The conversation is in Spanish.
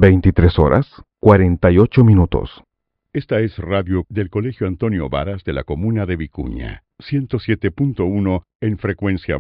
23 horas, 48 minutos. Esta es radio del Colegio Antonio Varas de la comuna de Vicuña, 107.1 en frecuencia